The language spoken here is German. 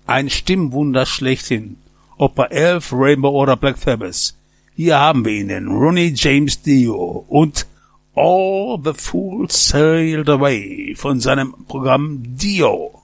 Ein Stimmwunder schlechthin. Ob bei Elf, Rainbow oder Black Sabbath. Hier haben wir ihn, den Ronnie James Dio und All the Fools Sailed Away von seinem Programm Dio.